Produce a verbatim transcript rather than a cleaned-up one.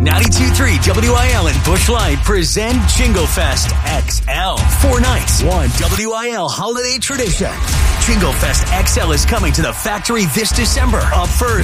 ninety-two point three W I L and Busch Light present Jingle Fest X L. Four nights, one W I L holiday tradition. Jingle Fest X L is coming to the factory this December. Up first,